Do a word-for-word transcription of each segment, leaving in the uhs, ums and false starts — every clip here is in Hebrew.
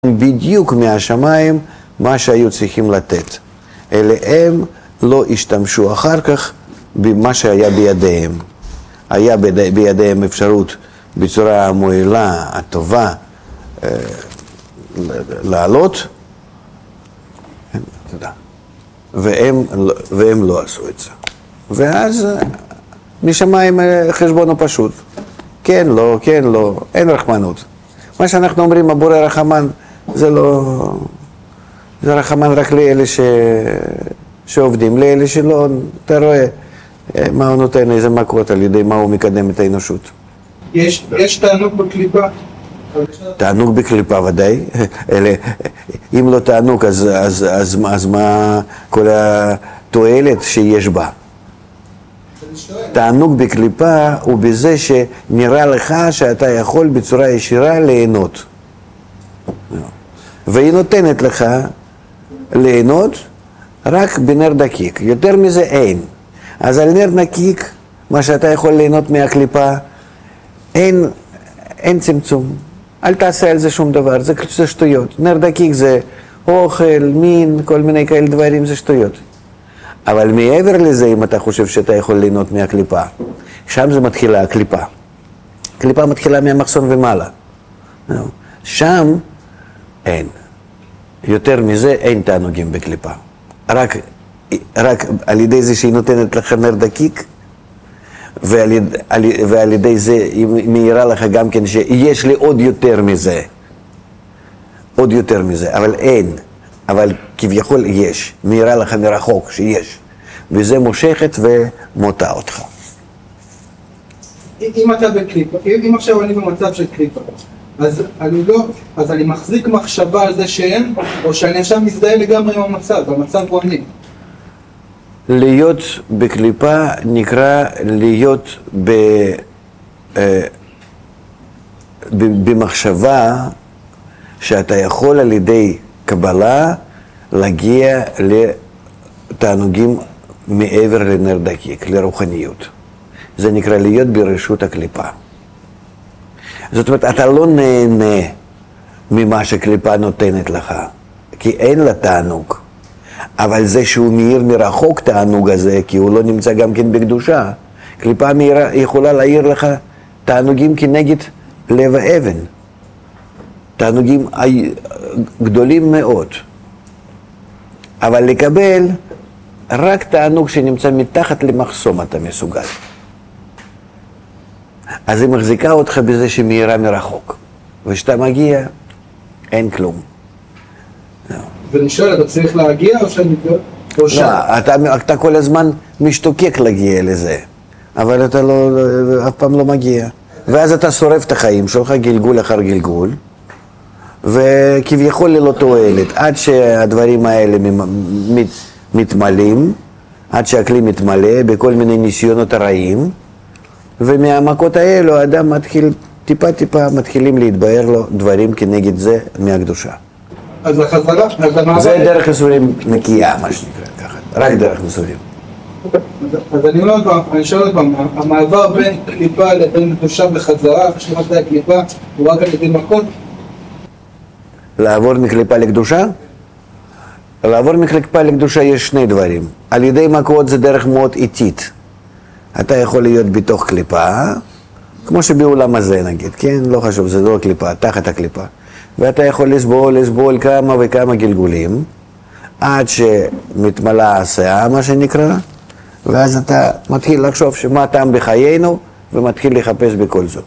בדיוק מהשמיים מה שהיו צריכים לתת. אלה הם לא השתמשו אחר כך במה שהיה בידיהם. היה בידיהם אפשרות בצורה המועילה, הטובה, לעלות, והם, והם לא עשו את זה. ואז משמיים חשבון הוא פשוט. כן, לא, כן, לא, אין רחמנות. מה שאנחנו אומרים, הבורא רחמן, זה לא... זה רחמן רק לאלה ש... שעובדים, לאלה שלא, אתה רואה מה הוא נותן, איזה מכות על ידי מה הוא מקדם את האנושות. יש, יש תענוג בקליפה? תענוג בקליפה ודאי, אלה, אם לא תענוג אז, אז, אז, אז מה כל התועלת שיש בה? תענוג בקליפה הוא בזה שנראה לך שאתה יכול בצורה ישירה ליהנות. והיא נותנת לך ליהנות רק בנר דקיק, יותר מזה אין. אז על נר דקיק, מה שאתה יכול ליהנות מהקליפה, אין, אין צמצום. אל תעשה על זה שום דבר, זה, זה שטויות. נר דקיק זה אוכל, מין, כל מיני כאלה דברים, זה שטויות. אבל מעבר לזה, אם אתה חושב שאתה יכול ליהנות מהקליפה, שם זה מתחילה הקליפה. הקליפה מתחילה מהמחסון ומעלה. שם אין. יותר מזה אין תענוגים בקליפה. רק, רק על ידי זה שהיא נותנת לך נר דקיק, ועל, על, ועל ידי זה היא מאירה לך גם כן שיש לי עוד יותר מזה. עוד יותר מזה, אבל אין. אבל כביכול יש, מאירה לך מרחוק שיש, וזה מושכת ומוטה אותך. אם אתה בקליפה, אם עכשיו אני במצב של קליפה, אז אני לא, אז אני מחזיק מחשבה על זה שאין, או שאני עכשיו מזדהה לגמרי עם המצב, המצב הוא אני. להיות בקליפה נקרא להיות ב, אה, ב, במחשבה שאתה יכול על ידי קבלה להגיע לתענוגים מעבר לנר דקיק, לרוחניות. זה נקרא להיות ברשות הקליפה. זאת אומרת, אתה לא נהנה ממה שקליפה נותנת לך, כי אין לה תענוג. אבל זה שהוא מאיר מרחוק תענוג הזה, כי הוא לא נמצא גם כן בקדושה, קליפה מאירה, יכולה להעיר לך תענוגים כנגד לב האבן. תענוגים גדולים מאוד. אבל לקבל רק תענוג שנמצא מתחת למחסום אתה מסוגל. אז היא מחזיקה אותך בזה שמאירה מרחוק. וכשאתה מגיע, אין כלום. ואני שואל, אתה צריך להגיע או שאני... לא, אתה, אתה כל הזמן משתוקק להגיע לזה. אבל אתה לא, אף פעם לא מגיע. ואז אתה שורף את החיים שלך, גלגול אחר גלגול. וכביכול ללא תועלת, עד שהדברים האלה מת, מתמלאים, עד שהכלי מתמלא בכל מיני ניסיונות הרעים, ומהמכות האלו האדם מתחיל, טיפה טיפה מתחילים להתבהר לו דברים כנגד זה מהקדושה. אז החזרה, אז המעבר... זה דרך ייסורים נקייה, מה שנקרא ככה, רק דרך ייסורים. אז אני אומר פעם, אני שואל עוד פעם, המעבר בין קליפה לבין קדושה בחזרה, כשאתה הקליפה, הוא רק על ידי מכות? לעבור מקליפה לקדושה? לעבור מקליפה לקדושה יש שני דברים. על ידי מכות זה דרך מאוד איטית. אתה יכול להיות בתוך קליפה, כמו שבעולם הזה נגיד, כן? לא חשוב, זה לא קליפה, תחת הקליפה. ואתה יכול לסבול, לסבול כמה וכמה גלגולים, עד שמתמלאה הסאה, מה שנקרא, ואז אתה מתחיל לחשוב שמה טעם בחיינו, ומתחיל לחפש בכל זאת.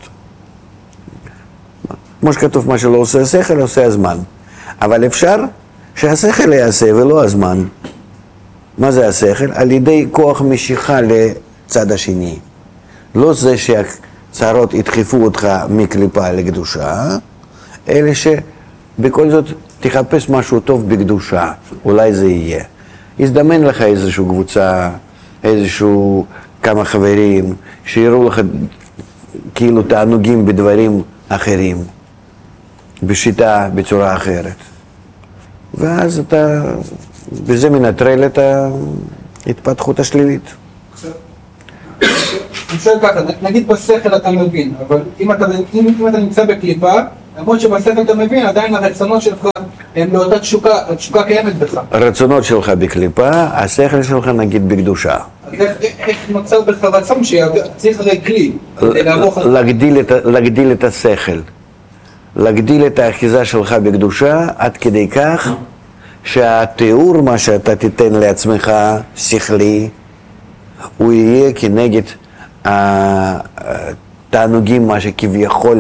כמו שכתוב, מה שלא עושה השכל, עושה הזמן. אבל אפשר שהשכל יעשה ולא הזמן. מה זה השכל? על ידי כוח משיכה לצד השני. לא זה שהצרות ידחפו אותך מקליפה לקדושה, אלא שבכל זאת תחפש משהו טוב בקדושה. אולי זה יהיה. יזדמן לך איזושהי קבוצה, איזשהו כמה חברים, שיראו לך כאילו תענוגים בדברים אחרים. בשיטה, בצורה אחרת. ואז אתה, בזה מנטרל את ההתפתחות השלילית. אני שואל ככה, נגיד בשכל אתה מבין, אבל אם אתה, אם, אם אתה נמצא בקליפה, למרות שבשכל אתה מבין, עדיין הרצונות שלך הם לאותה תשוקה, התשוקה קיימת בך. הרצונות שלך בקליפה, השכל שלך נגיד בקדושה. אז איך, איך נוצר בך רצון שצריך הרי כלי, כדי לערוך... להגדיל את, להגדיל את השכל, להגדיל את האחיזה שלך בקדושה, עד כדי כך שהתיאור מה שאתה תיתן לעצמך שכלי, הוא יהיה כנגד התענוגים, מה שכביכול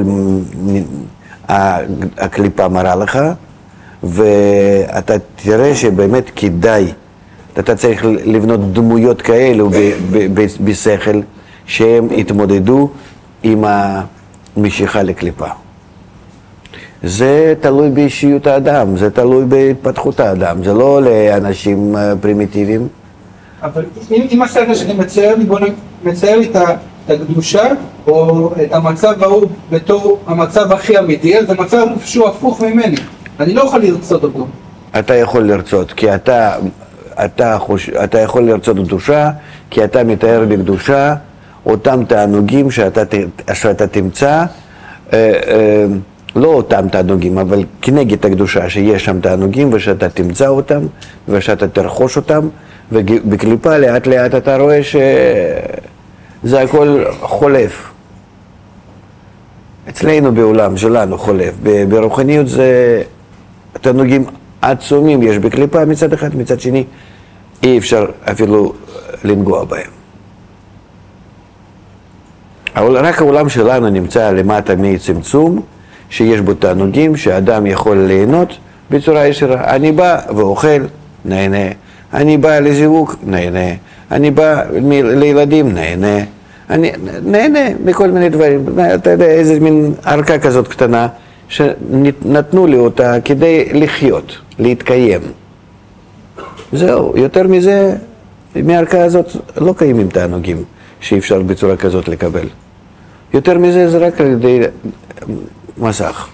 הקליפה מראה לך, ואתה תראה שבאמת כדאי, אתה צריך לבנות דמויות כאלו בשכל, שהם יתמודדו עם המשיכה לקליפה. זה תלוי באישיות האדם, זה תלוי בהתפתחות האדם, זה לא לאנשים פרימיטיביים. אבל אם, אם השכל שאני מצייר לי, בוא מצייר לי את הקדושה, או את המצב ההוא בתור המצב הכי אמיתי, זה מצב שהוא הפוך ממני. אני לא יכול לרצות אותו. אתה יכול לרצות, כי אתה, אתה, חוש, אתה יכול לרצות קדושה, כי אתה מתאר בקדושה אותם תענוגים שאתה, שאתה תמצא, אה, אה, לא אותם תענוגים, אבל כנגד הקדושה שיש שם תענוגים ושאתה תמצא אותם ושאתה תרחוש אותם, ובקליפה לאט לאט אתה רואה שזה הכל חולף. אצלנו בעולם שלנו חולף, ברוחניות זה תענוגים עצומים יש בקליפה מצד אחד, מצד שני אי אפשר אפילו לנגוע בהם. אבל רק העולם שלנו נמצא למטה מצמצום, שיש בו תענוגים שאדם יכול ליהנות בצורה ישירה. אני בא ואוכל, נהנה. אני בא לזיווג, נהנה. אני בא לילדים, נהנה. אני נהנה מכל מיני דברים. אתה יודע, איזה מין ערכה כזאת קטנה שנתנו לי אותה כדי לחיות, להתקיים. זהו, יותר מזה, מהערכה הזאת לא קיימים תענוגים שאי אפשר בצורה כזאת לקבל. יותר מזה זה רק על ידי מסך.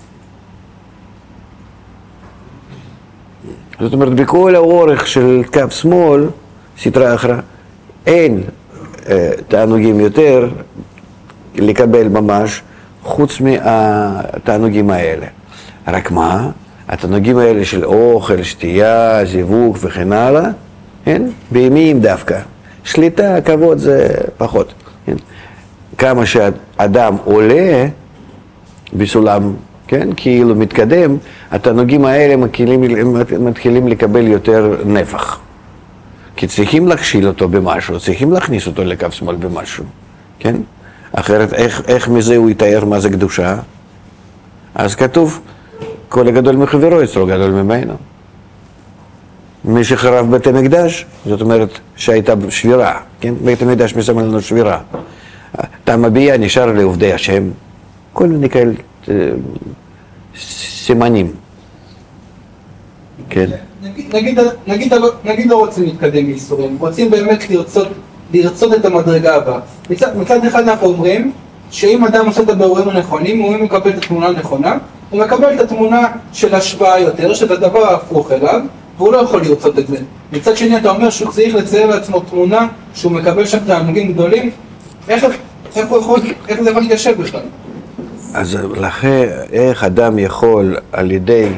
זאת אומרת, בכל האורך של קו שמאל, סדרה אחרה, אין אה, תענוגים יותר לקבל ממש חוץ מהתענוגים האלה. רק מה? התענוגים האלה של אוכל, שתייה, זיווג וכן הלאה, כן? בימיים דווקא. שליטה, כבוד זה פחות. כן? כמה שאדם עולה בסולם, כן? כאילו מתקדם, התענוגים האלה מתחילים, מתחילים לקבל יותר נפח. כי צריכים להכשיל אותו במשהו, צריכים להכניס אותו לקו שמאל במשהו, כן? אחרת איך, איך מזה הוא יתאר מה זה קדושה? אז כתוב, כל הגדול מחברו יצרו גדול ממנו. מי שחרב בית המקדש, זאת אומרת שהייתה שבירה, כן? בית המקדש מסמל לנו שבירה. אתה מביע נשאר לעובדי השם, כל מיני כאלה סימנים. כן. נגיד, נגיד, נגיד, נגיד לא רוצים להתקדם בייסורים, רוצים באמת לרצות, לרצות את המדרגה הבאה. מצד, מצד אחד אנחנו אומרים שאם אדם עושה את הבירורים הנכונים, הוא מקבל את התמונה הנכונה, הוא מקבל את התמונה של השפעה יותר, של הדבר ההפוך אליו, והוא לא יכול לרצות את זה. מצד שני אתה אומר שהוא צריך לצייר לעצמו תמונה שהוא מקבל שם תענוגים גדולים, איך, איך, הוא יכול, איך זה יכול להתיישב בכלל? אז לכן, איך אדם יכול על ידי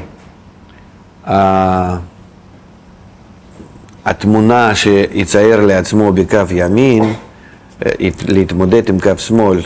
התמונה שיצייר לעצמו בקו ימין, להתמודד עם קו שמאל.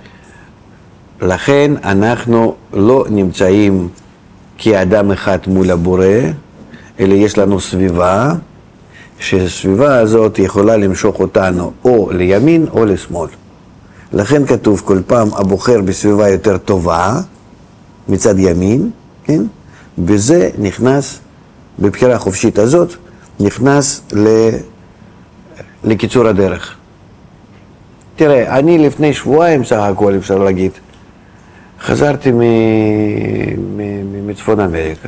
לכן אנחנו לא נמצאים כאדם אחד מול הבורא, אלא יש לנו סביבה, שהסביבה הזאת יכולה למשוך אותנו או לימין או לשמאל. לכן כתוב כל פעם הבוחר בסביבה יותר טובה, מצד ימין, כן? בזה נכנס, בבחירה החופשית הזאת, נכנס ל... לקיצור הדרך. תראה, אני לפני שבועיים סך הכל אפשר להגיד, חזרתי מ... מ... מצפון אמריקה.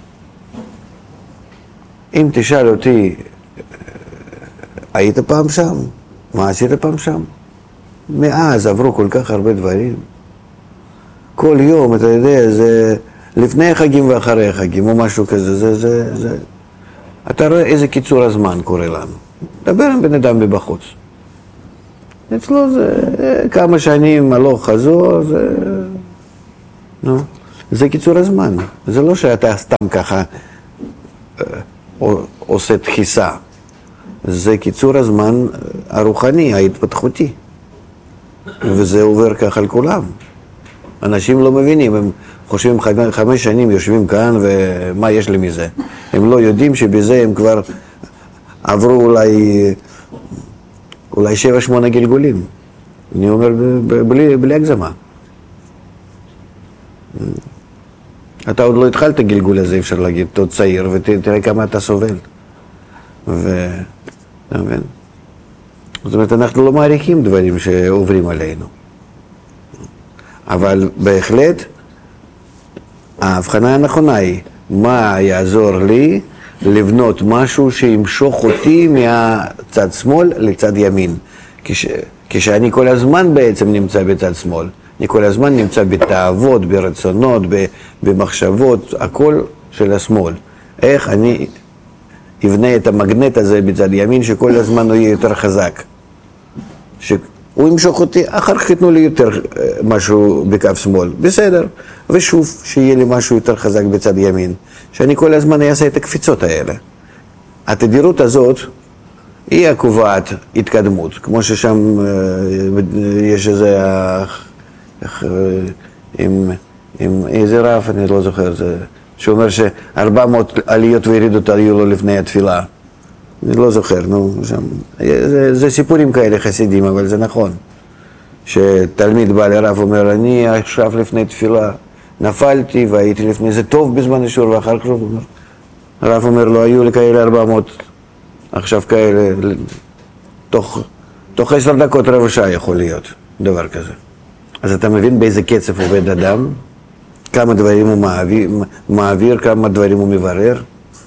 אם תשאל אותי, היית פעם שם? מה עשית פעם שם? מאז עברו כל כך הרבה דברים. כל יום, אתה יודע, זה לפני החגים ואחרי החגים, או משהו כזה, זה, זה, זה. אתה רואה איזה קיצור הזמן קורה לנו. דבר עם בן אדם מבחוץ. אצלו זה כמה שנים הלוך חזור, זה... נו. זה קיצור הזמן. זה לא שאתה סתם ככה עושה דחיסה. זה קיצור הזמן הרוחני, ההתפתחותי. וזה עובר ככה על כולם. אנשים לא מבינים, הם חושבים חמש שנים יושבים כאן ומה יש לי מזה. הם לא יודעים שבזה הם כבר עברו אולי, אולי שבע שמונה גלגולים. אני אומר בלי, בלי הגזמה. אתה עוד לא התחלת גלגול הזה, אפשר להגיד, אתה עוד צעיר, ותראה כמה אתה סובל. ו... זאת אומרת, אנחנו לא מעריכים דברים שעוברים עלינו. אבל בהחלט, ההבחנה הנכונה היא, מה יעזור לי לבנות משהו שימשוך אותי מהצד שמאל לצד ימין. כש... כשאני כל הזמן בעצם נמצא בצד שמאל. אני כל הזמן נמצא בתאוות, ברצונות, במחשבות, הכל של השמאל. איך אני אבנה את המגנט הזה בצד ימין שכל הזמן הוא יהיה יותר חזק. שהוא ימשוך אותי, אחר כך יתנו לי יותר משהו בקו שמאל. בסדר. ושוב, שיהיה לי משהו יותר חזק בצד ימין. שאני כל הזמן אעשה את הקפיצות האלה. התדירות הזאת היא הקובעת התקדמות. כמו ששם יש איזה... עם, עם איזה רב, אני לא זוכר, זה, שאומר שארבע מאות עליות וירידות היו לו לפני התפילה. אני לא זוכר, נו, שם. זה, זה סיפורים כאלה חסידים, אבל זה נכון. שתלמיד בא לרב אומר, אני עכשיו לפני תפילה נפלתי והייתי לפני זה טוב בזמן אישור, ואחר כך הוא אומר, הרב אומר לו, היו לי כאלה ארבע מאות, עכשיו כאלה, תוך, תוך עשר דקות רבע שעה יכול להיות דבר כזה. אז אתה מבין באיזה קצב עובד אדם, כמה דברים הוא מעביר, מעביר כמה דברים הוא מברר.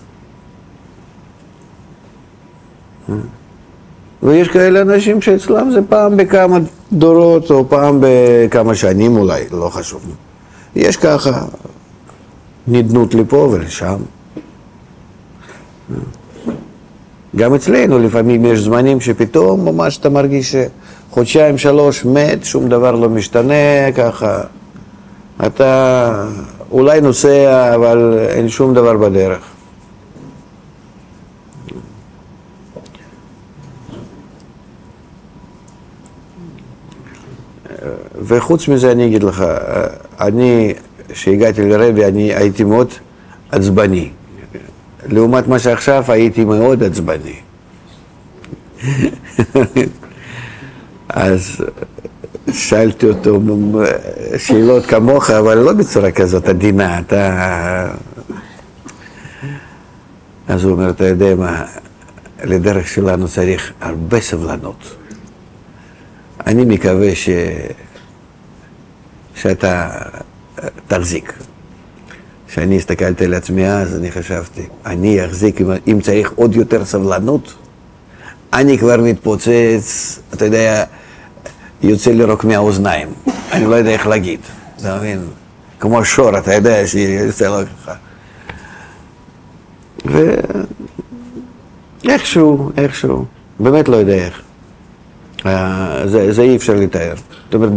ויש כאלה אנשים שאצלם זה פעם בכמה דורות או פעם בכמה שנים אולי, לא חשוב. יש ככה נדנות לפה ולשם. גם אצלנו לפעמים יש זמנים שפתאום ממש אתה מרגיש שחודשיים שלוש מת, שום דבר לא משתנה, ככה אתה אולי נוסע אבל אין שום דבר בדרך. וחוץ מזה אני אגיד לך, אני, שהגעתי לרבי, אני הייתי מאוד עצבני. לעומת מה שעכשיו הייתי מאוד עצבני. אז שאלתי אותו שאלות כמוך, אבל לא בצורה כזאת עדינה. אתה... אז הוא אומר, אתה יודע מה, לדרך שלנו צריך הרבה סבלנות. אני מקווה ש... שאתה תחזיק. כשאני הסתכלתי על עצמי אז, אני חשבתי, אני אחזיק, אם צריך עוד יותר סבלנות, אני כבר מתפוצץ, אתה יודע, יוצא לי רוק מהאוזניים. אני לא יודע איך להגיד, אתה מבין? כמו שור, אתה יודע שיוצא לו ככה. ואיכשהו, איכשהו, באמת לא יודע איך. זה, זה אי אפשר לתאר. זאת אומרת,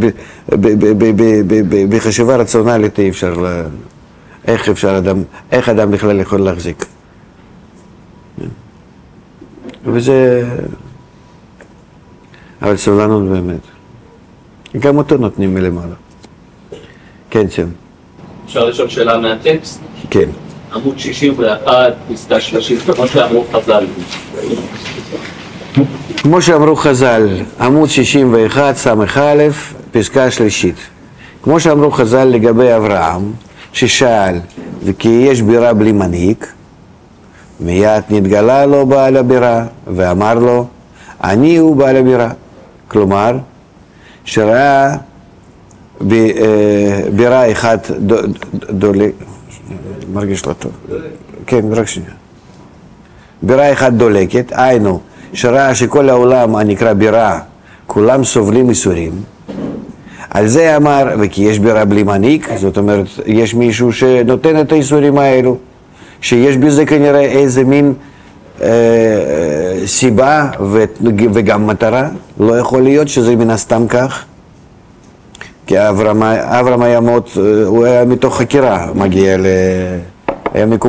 בחשיבה רציונלית אי אפשר, איך אפשר אדם, איך אדם בכלל יכול להחזיק. וזה, אבל סבלנות באמת. גם אותו נותנים מלמעלה. כן, שם. אפשר לשאול שאלה מהטקסט? כן. עמוד שישים ואחת, פסקה שלושים, כמו שאמרו חז"ל. כמו שאמרו חז"ל, עמוד שישים ואחת, סמך א', פסקה שלישית. כמו שאמרו חז"ל לגבי אברהם, ששאל, וכי יש בירה בלי מנהיג, מיד נתגלה לו בעל הבירה, ואמר לו, אני הוא בעל הבירה. כלומר, שראה בירה אחת דולק, מרגיש לא טוב. כן, רק שנייה. בירה אחת דולקת, היינו, שראה שכל העולם הנקרא בירה, כולם סובלים איסורים. על זה אמר, וכי יש בירה בלי מנהיג, זאת אומרת, יש מישהו שנותן את האיסורים האלו, שיש בזה כנראה איזה מין אה, סיבה ו, וגם מטרה, לא יכול להיות שזה מן הסתם כך. כי אברהם, אברהם היה מאוד, הוא היה מתוך חקירה, מגיע ל... היה מקובל.